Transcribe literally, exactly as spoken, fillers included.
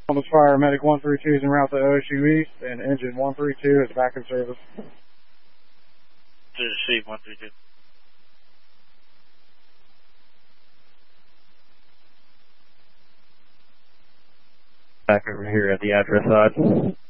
Columbus Fire, Medic one three two is en route to O S U East, and engine one three two is back in service. To receive one three two. Back over here at the address side.